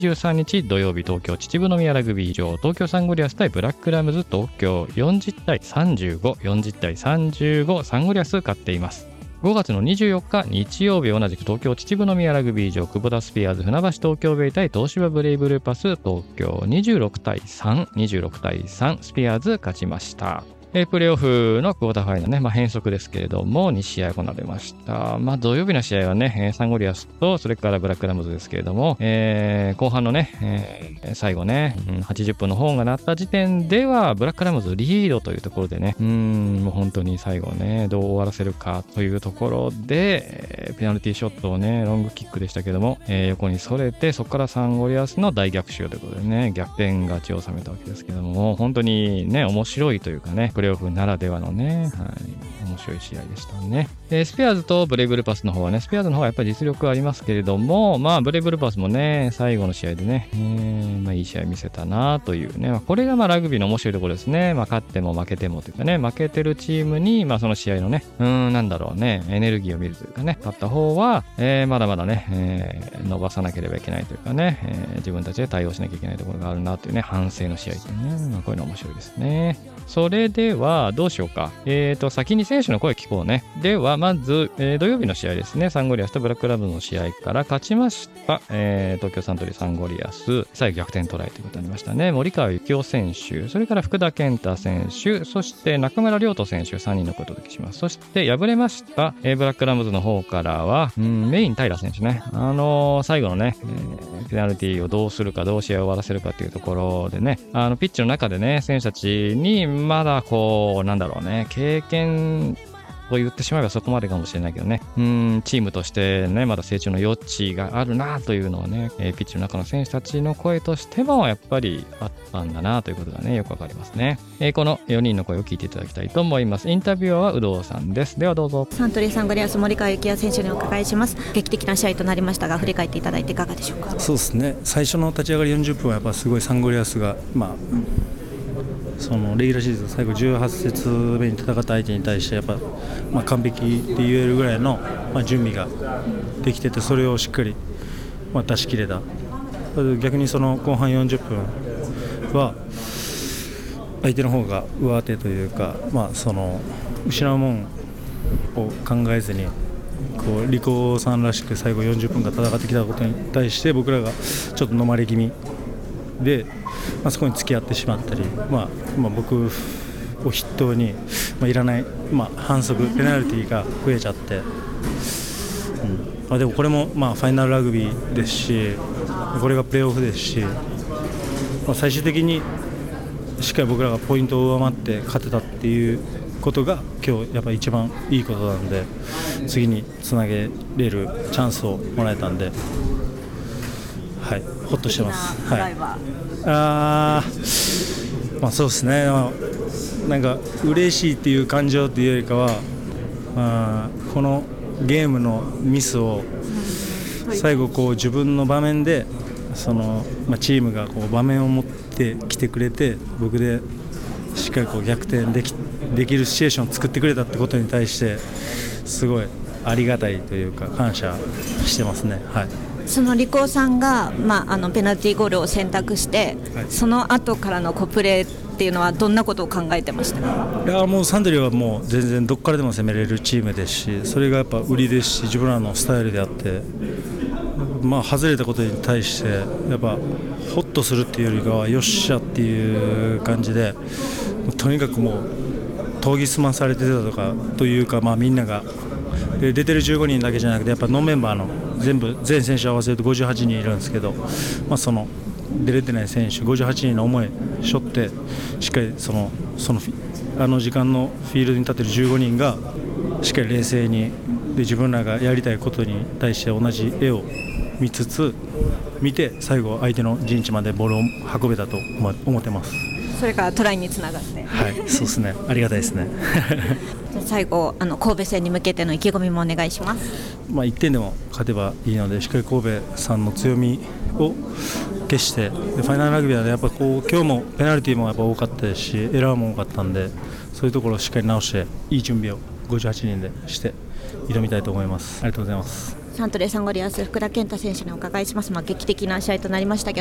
13日土曜日、東京秩父宮ラグビー場、東京サンゴリアス対ブラックラムズ東京、40対35、40対35、サンゴリアス勝っています。5月の24日日曜日、同じく東京秩父宮ラグビー場、クボタスピアーズ船橋東京ベイ対東芝ブレイブルーパス東京、26対3、26対3、スピアーズ勝ちました。プレーオフのクォーターファイナルね、変則ですけれども、2試合行われました。土曜日の試合はね、サンゴリアスと、それからブラックラムズですけれども、後半のね、最後ね、80分のホーンが鳴った時点では、ブラックラムズリードというところでね、もう本当に最後ね、どう終わらせるかというところで、ペナルティーショットをね、ロングキックでしたけども、横にそれて、そこからサンゴリアスの大逆襲ということでね、逆転勝ちを収めたわけですけども、本当にね、面白いというかね、プレーオフならではのね、面白い試合でしたね。スピアーズとブレイブルーパスの方はね、スピアーズの方はやっぱり実力ありますけれども、ブレイブルーパスもね、最後の試合でね、いい試合見せたなというね、これがラグビーの面白いところですね。勝っても負けてもというかね、負けてるチームに、その試合のね、なんだろうね、エネルギーを見るというかね、勝った方は、まだまだね、伸ばさなければいけないというかね、自分たちで対応しなきゃいけないところがあるなというね、反省の試合ってね、こういうの面白いですね。それではどうしようか。先に選手の声聞こうね。ではまず、土曜日の試合ですね。サンゴリアスとブラックラムズの試合から勝ちました。東京サントリーサンゴリアス、最後逆転トライということになりましたね。森川幸雄選手、それから福田健太選手、そして中村亮斗選手、3人の声をお届けします。そして敗れました、ブラックラムズの方からは、メイン平選手ね。最後のね、ペナルティーをどうするか、どう試合を終わらせるかというところでね、ピッチの中でね、選手たちにまだなんだろうね、経験を言ってしまえばそこまでかもしれないけどね、チームとしてね、まだ成長の余地があるなというのをね、ピッチの中の選手たちの声としてもやっぱりあったんだなということがね、よくわかりますね。この4人の声を聞いていただきたいと思います。インタビュアーは有働さんです。ではどうぞ。 サントリーサンゴリアス森川幸也選手にお伺いします。劇的な試合となりましたが、振り返っていただいていかがでしょうか。 そうですね、最初の立ち上がり40分はやっぱすごいサンゴリアスがそのレギュラーシーズン最後18節目に戦った相手に対してやっぱ、完璧って言えるぐらいの、準備ができてて、それをしっかり、出し切れた。逆にその後半40分は相手の方が上手というか、その失うもんを考えずにリコさんらしく最後40分間戦ってきたことに対して僕らがちょっと飲まれ気味で、そこに付き合ってしまったり、僕を筆頭に、いらない、反則ペナルティーが増えちゃって、でもこれも、ファイナルラグビーですし、これがプレーオフですし、最終的にしっかり僕らがポイントを上回って勝てたっていうことが今日やっぱり一番いいことなんで、次につなげれるチャンスをもらえたんで、ほっとしてます。そうですね、なんか嬉しいっていう感情っていうよりかは、このゲームのミスを最後自分の場面でその、チームが場面を持ってきてくれて、僕でしっかり逆転できるシチュエーションを作ってくれたってことに対してすごいありがたいというか感謝してますね。 そのリコさんが、ペナルティーゴールを選択して、その後からのプレーっていうのはどんなことを考えてましたか。 いや、もうサントリーはもう全然どこからでも攻めれるチームですし、それがやっぱ売りですし、自分らのスタイルであって、外れたことに対してやっぱホッとするっていうよりかはよっしゃっていう感じで、とにかくもう研ぎ澄まされてたというか、みんなが出てる15人だけじゃなくて、やっぱノンメンバーの全選手合わせると58人いるんですけど、その出れてない選手58人の思い背負って、しっかりその時間のフィールドに立ってる15人がしっかり冷静にで自分らがやりたいことに対して同じ絵を見て最後相手の陣地までボールを運べたと思ってます。 それからトライにつながって、 そうですね、ありがたいですね。 じゃ最後神戸戦に向けての意気込みもお願いします。 1点でも勝てばいいので、しっかり神戸さんの強みを消して、でファイナルラグビーは、やっぱ今日もペナルティーもやっぱ多かったですし、エラーも多かったんで、そういうところをしっかり直していい準備を58人でして挑みたいと思います。ありがとうございます。 サントレーサンゴリアス福田健太選手にお伺いします。劇的な試合となりましたけ